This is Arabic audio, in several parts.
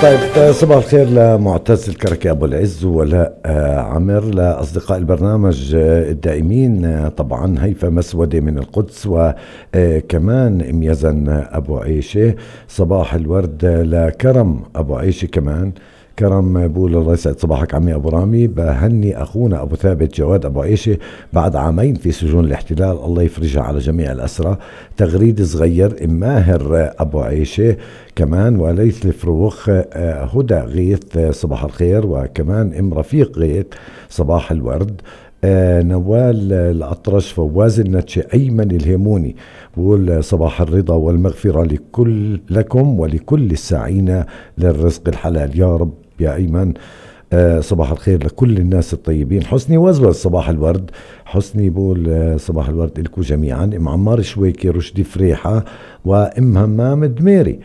طيب صباح الخير لمعتز الكركي أبو العز ولا عمر، لأصدقاء البرنامج الدائمين، طبعا هيفا مسودة من القدس، وكمان ميزن أبو عيشة. صباح الورد لكرم أبو عيشة كمان. كرم بقول الله يسعد صباحك عمي أبو رامي، بهني أخونا أبو ثابت جواد أبو عيشة بعد عامين في سجون الاحتلال، الله يفرجها على جميع الأسرى. تغريد صغير ماهر أبو عيشة كمان، وليث الفروخ، هدى غيث صباح الخير، وكمان ام رفيق غيث صباح الورد. نوال الأطرش، فواز النتشي، أيمن الهيموني بقول صباح الرضا والمغفرة لكم ولكل الساعين للرزق الحلال يا رب يا أيمن. صباح الخير لكل الناس الطيبين. حسني وزوز صباح الورد. حسني بقول صباح الورد لكم جميعا. ام عمار شويكي، رشدي فريحة، وام همام دميري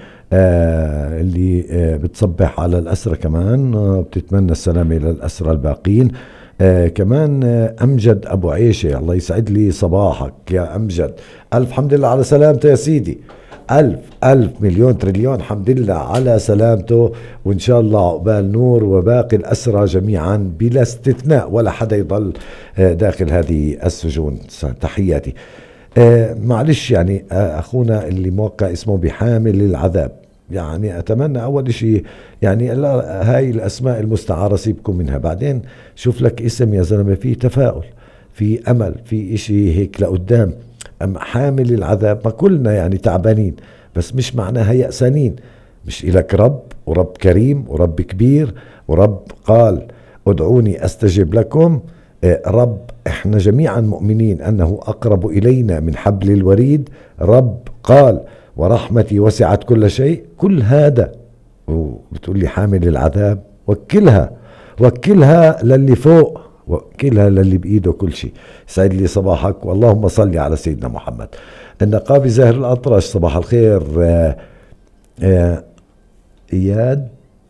اللي بتصبح على الأسرة كمان، بتتمنى السلامة للأسرة الباقين. كمان أمجد أبو عيشة، الله يسعد لي صباحك يا أمجد، ألف حمد لله على سلامته يا سيدي، ألف مليون تريليون حمد لله على سلامته، وإن شاء الله عقبال نور وباقي الأسرى جميعا بلا استثناء، ولا حدا يضل داخل هذه السجون. تحياتي. معلش يعني أخونا اللي موقع اسمه بحامل العذاب، يعني أتمنى أول شيء يعني هاي الأسماء المستعارة سيبكم منها، بعدين شوف لك اسم يا زلمة فيه تفاؤل، في أمل، في إشي هيك لقدام. أما حامل العذاب، ما كلنا يعني تعبانين، بس مش معناها يأسانين. مش إلك رب، ورب كريم، ورب كبير، ورب قال ادعوني أستجب لكم. رب احنا جميعا مؤمنين أنه أقرب إلينا من حبل الوريد. رب قال ورحمتي وسعت كل شيء. كل هذا وبتقول لي حامل العذاب، وكلها للي فوق، وكلها للي بإيده كل شيء. سعد لي صباحك، واللهم صل على سيدنا محمد. النقابي زاهر الأطرش صباح الخير. إياد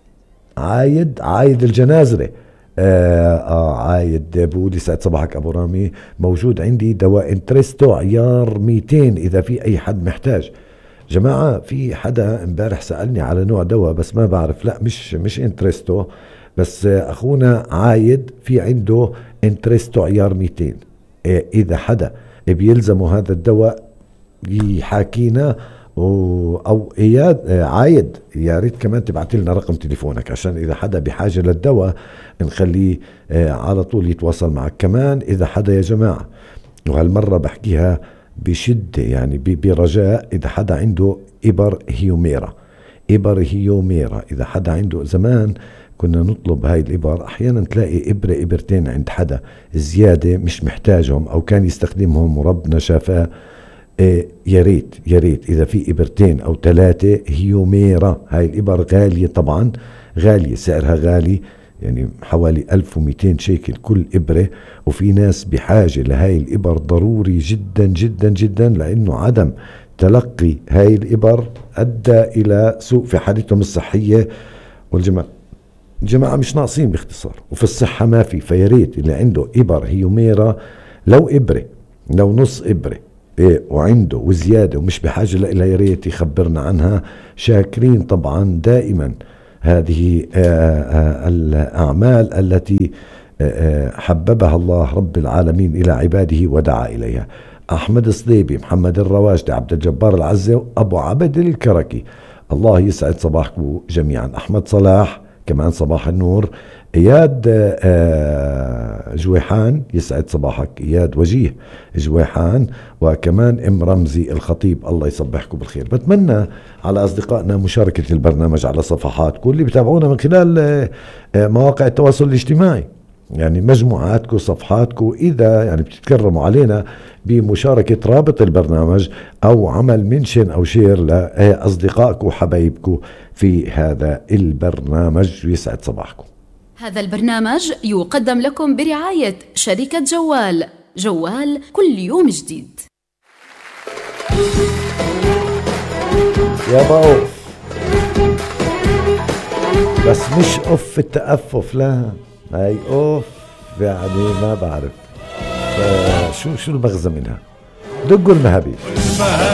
عايد الجنازري، عايد بقول يسعد صباحك أبو رامي، موجود عندي دواء انترستو عيار 200 إذا في أي حد محتاج. جماعة في حدا امبارح سألني على نوع دواء بس ما بعرف، لا مش انترستو، بس أخونا عايد في عنده انترستو عيار 200. إذا حدا بيلزمه هذا الدواء يحاكينا، أو إياد عايد يا ريت كمان تبعت لنا رقم تليفونك، عشان إذا حدا بحاجة للدواء نخليه على طول يتواصل معك. كمان إذا حدا يا جماعة، وهالمرة بحكيها بشدة يعني برجاء، إذا حدا عنده إبر هيوميرا، إذا حدا عنده، زمان كنا نطلب هاي الإبر، أحيانا تلاقي إبرتين عند حدا زيادة مش محتاجهم أو كان يستخدمهم وربنا شافاه. يا ريت إذا في إبرتين أو 3 هيوميرا. هاي الإبر غالية طبعا، غالية، سعرها غالي، يعني حوالي 1200 شيكل كل إبرة، وفي ناس بحاجة لهاي الإبر ضروري جدا جدا جدا، لأنه عدم تلقي هاي الإبر أدى إلى سوء في حالتهم الصحية. والجماعة مش ناقصين باختصار، وفي الصحة ما في. فياريت اللي عنده إبر هيوميرا، لو إبرة، لو نص إبرة وعنده وزيادة ومش بحاجة لها، يا ريت يخبرنا عنها. شاكرين طبعا دائما هذه الأعمال التي حببها الله رب العالمين إلى عباده ودعا إليها. أحمد الصليبي، محمد الرواجدي، عبد الجبار العزة، أبو عبد الكركي، الله يسعد صباحكم جميعا. أحمد صلاح كمان صباح النور. إياد جويحان، يسعد صباحك إياد وجيه جويحان، وكمان ام رمزي الخطيب، الله يصبحكم بالخير. بتمنى على أصدقائنا مشاركة البرنامج على صفحاتكم اللي بتابعونا من خلال مواقع التواصل الاجتماعي، يعني مجموعاتكم، صفحاتكم، إذا يعني بتتكرموا علينا بمشاركة رابط البرنامج أو عمل منشن أو شير لأصدقائكم وحبايبكم في هذا البرنامج، يسعد صباحكم. هذا البرنامج يقدم لكم برعاية شركة جوال كل يوم جديد. يا أوف، بس مش أوف التأفف، لا هاي أوف يعني ما بعرف شو المغزى منها. دقوا المهابيل.